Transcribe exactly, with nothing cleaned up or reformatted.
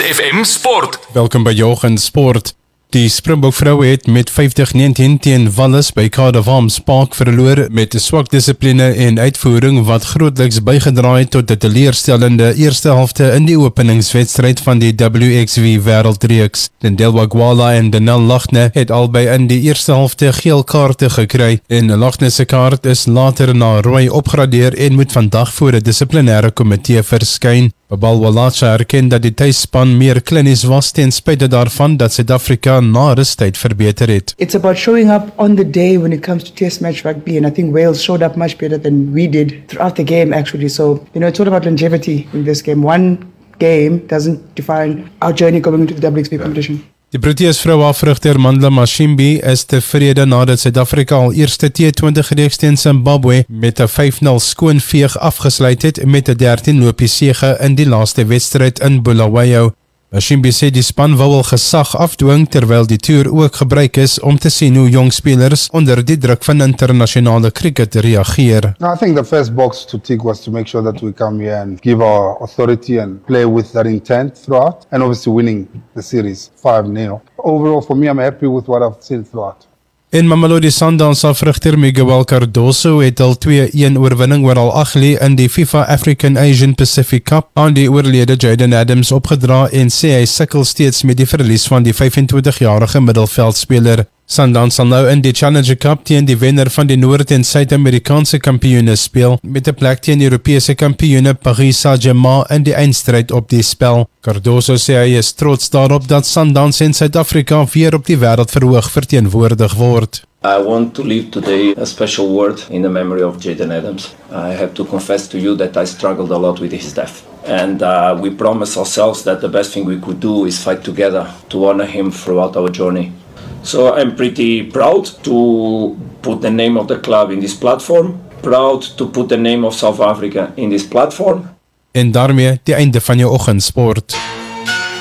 F M Sport. Welkom by Jochen Sport. Die Springbok vroue het met vyftig negentien teen Wallis by Cardiff Arms Park verloor met 'n swak dissipline en uitvoering wat grootliks bygedra het tot 'n teleurstellende eerste helfte in die openingswedstryd van die W X V Wêreldreeks. Dendelwa Gwala en Denel Lachne het albei in die eerste helfte geel kaarte gekry en Lachne se kaart is later na rooi opgradeer en moet vandag voor 'n dissiplinêre komitee verskyn. Babal Walacha erken dat die tuisspan meer klinies was ten spyte daarvan dat Suid-Afrika na rustyd verbeter het. It's about showing up on the day when it comes to test match rugby, and I think Wales showed up much better than we did throughout the game actually. So, you know, it's all about longevity in this game. One game doesn't define our journey going into the W X V competition. Die Proteas vroue afrigter Mandla Mashimbi is tevrede nadat Suid-Afrika al eerste T twintig reeks teen Zimbabwe met 'n vyf nul skoonveeg afgesluit het met 'n dertien lopie sege in die laaste wedstryd in Bulawayo. Mashimbi sê die span wou al gesag afdwing terwyl die toer ook gebruik is om te sien hoe jong spelers onder die druk van internasionale cricket reageer. No, I think the first box to tick was to make sure that we come here and give our authority and play with that intent throughout, and obviously winning the series five nil. Overall, for me, I'm happy with what I've seen throughout. En Mamelodi Sundowns afrigter Miguel Cardoso het al twee-een oorwinning oor Al Ahly in die FIFA African Asian Pacific Cup aan die oorlede Jaden Adams opgedra en sê hy sukkel steeds met die verlies van die vyf-en-twintig-jarige middelveldspeler. Sundowns sal nou in die Challenger Cup teen die wenner van die Noord- en Suid-Amerikaanse kampioene speel, met 'n plek teen Europese kampioene Paris Saint-Germain in die eindstryd op die spel. Cardoso sê hy is trots daarop dat Sundowns en Suid-Afrika weer op die wêreldverhoog verteenwoordig word. I want to leave today a special word in the memory of Jaden Adams. I have to confess to you that I struggled a lot with his death. And uh, we promised ourselves that the best thing we could do is fight together to honor him throughout our journey. So I'm pretty proud to put the name of the club in this platform, proud to put the name of South Africa in this platform. En daarmee die einde van jou oggendsport.